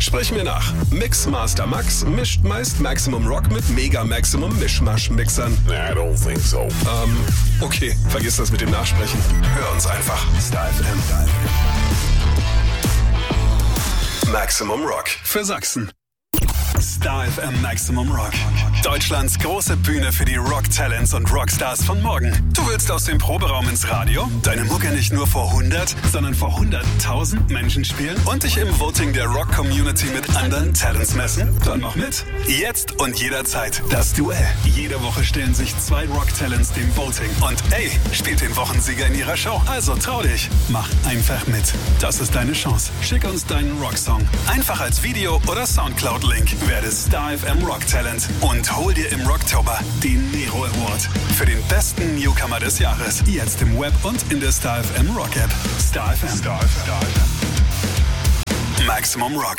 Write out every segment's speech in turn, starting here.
Sprich mir nach. Mixmaster Max mischt meist Maximum Rock mit Mega Maximum Mischmasch-Mixern. I don't think so. Okay, vergiss das mit dem Nachsprechen. Hör uns einfach. Star FM. Maximum Rock für Sachsen. Star FM Maximum Rock. Deutschlands große Bühne für die Rock-Talents und Rockstars von morgen. Du willst aus dem Proberaum ins Radio, deine Mucke nicht nur vor 100, sondern vor 100.000 Menschen spielen und dich im Voting der Rock-Community mit anderen Talents messen? Dann mach mit. Jetzt und jederzeit das Duell. Jede Woche stellen sich 2 Rock-Talents dem Voting. Und ey, spielt den Wochensieger in ihrer Show. Also trau dich. Mach einfach mit. Das ist deine Chance. Schick uns deinen Rocksong. Einfach als Video oder Soundcloud-Link. Werde Star FM Rock Talent und hol dir im Rocktober den Nero Award für den besten Newcomer des Jahres. Jetzt im Web und in der Star FM Rock App. Star FM. Star FM. Maximum Rock.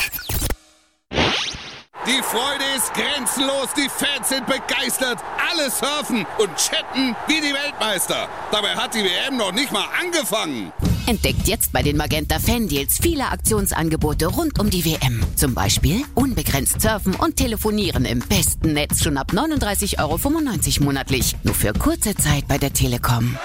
Die Freude ist grenzenlos, die Fans sind begeistert, alle surfen und chatten wie die Weltmeister. Dabei hat die WM noch nicht mal angefangen. Entdeckt jetzt bei den Magenta Fan-Deals viele Aktionsangebote rund um die WM. Zum Beispiel unbegrenzt surfen und telefonieren im besten Netz schon ab 39,95 € monatlich. Nur für kurze Zeit bei der Telekom.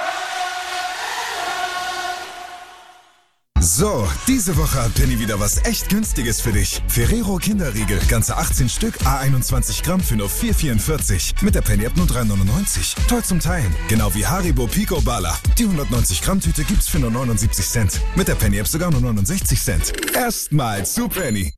So, diese Woche hat Penny wieder was echt Günstiges für dich. Ferrero Kinderriegel, ganze 18 Stück, A21 Gramm für nur 4,44. Mit der Penny App nur 3,99. Toll zum Teilen. Genau wie Haribo Pico Bala. Die 190 Gramm Tüte gibt's für nur 79 Cent. Mit der Penny App sogar nur 69 Cent. Erstmal zu Penny.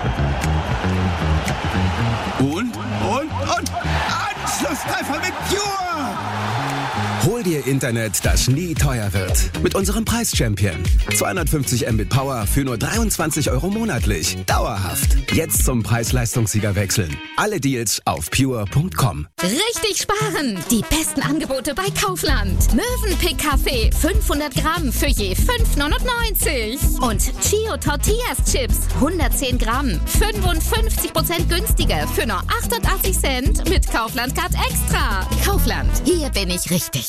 Und Anschlusstreffer mit Pure! Hol dir Internet, das nie teuer wird. Mit unserem Preis-Champion. 250 Mbit Power für nur 23 € monatlich. Dauerhaft. Jetzt zum Preis-Leistungssieger wechseln. Alle Deals auf pure.com. Richtig sparen! Die besten Angebote bei Kaufland. Mövenpick Kaffee 500 Gramm für je 5,99. Und Chio Tortillas Chips 110 Gramm 55% günstiger für nur 88 Cent mit Kaufland Card Extra. Kaufland, hier bin ich richtig.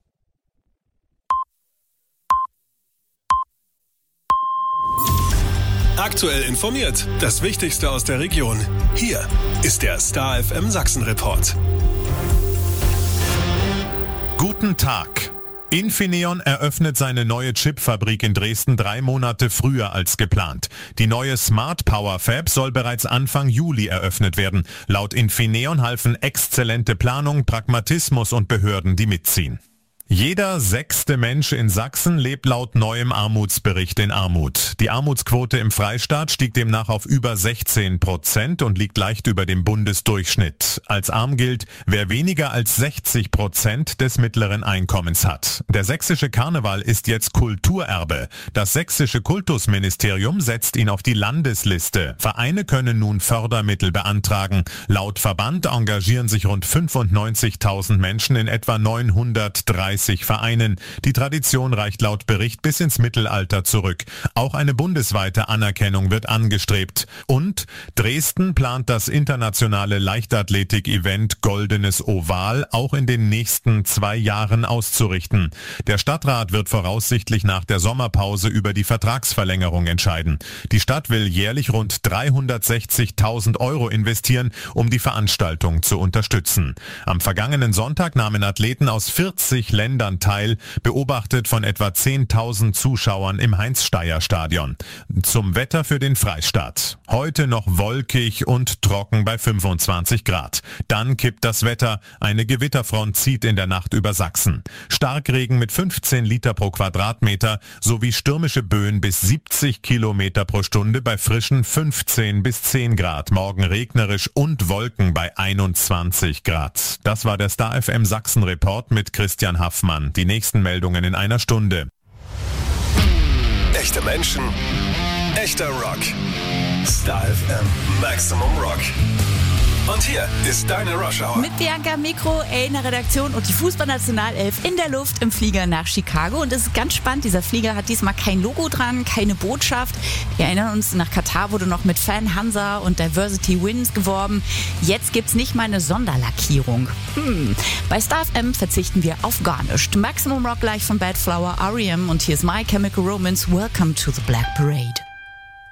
Aktuell informiert. Das Wichtigste aus der Region. Hier ist der Star FM Sachsen Report. Guten Tag. Infineon eröffnet seine neue Chipfabrik in Dresden 3 Monate früher als geplant. Die neue Smart Power Fab soll bereits Anfang Juli eröffnet werden. Laut Infineon halfen exzellente Planung, Pragmatismus und Behörden, die mitziehen. Jeder 6. Mensch in Sachsen lebt laut neuem Armutsbericht in Armut. Die Armutsquote im Freistaat stieg demnach auf über 16% und liegt leicht über dem Bundesdurchschnitt. Als arm gilt, wer weniger als 60% des mittleren Einkommens hat. Der sächsische Karneval ist jetzt Kulturerbe. Das sächsische Kultusministerium setzt ihn auf die Landesliste. Vereine können nun Fördermittel beantragen. Laut Verband engagieren sich rund 95.000 Menschen in etwa 930 Vereinen. Die Tradition reicht laut Bericht bis ins Mittelalter zurück. Auch eine bundesweite Anerkennung wird angestrebt. Und Dresden plant das internationale Leichtathletik-Event Goldenes Oval auch in den nächsten 2 Jahren auszurichten. Der Stadtrat wird voraussichtlich nach der Sommerpause über die Vertragsverlängerung entscheiden. Die Stadt will jährlich rund 360.000 € investieren, um die Veranstaltung zu unterstützen. Am vergangenen Sonntag nahmen Athleten aus 40 Ländern teil, beobachtet von etwa 10.000 Zuschauern im Heinz-Steier-Stadion. Zum Wetter für den Freistaat. Heute noch wolkig und trocken bei 25 Grad. Dann kippt das Wetter. Eine Gewitterfront zieht in der Nacht über Sachsen. Starkregen mit 15 Liter pro Quadratmeter sowie stürmische Böen bis 70 Kilometer pro Stunde bei frischen 15 bis 10 Grad. Morgen regnerisch und Wolken bei 21 Grad. Das war der Star FM Sachsen Report mit Christian Haffmann. Die nächsten Meldungen in einer Stunde. Echte Menschen, echter Rock. Star FM Maximum Rock. Und hier ist deine Rush Hour. Mit Bianca Mikro, in der Redaktion und die Fußballnationalelf in der Luft im Flieger nach Chicago. Und es ist ganz spannend, dieser Flieger hat diesmal kein Logo dran, keine Botschaft. Wir erinnern uns, nach Katar wurde noch mit Fan Hansa und Diversity Wins geworben. Jetzt gibt's nicht mal eine Sonderlackierung. Bei Star FM verzichten wir auf gar nichts. Maximum Rock gleich von Bad Flower, R.E.M. und hier ist My Chemical Romance. Welcome to the Black Parade.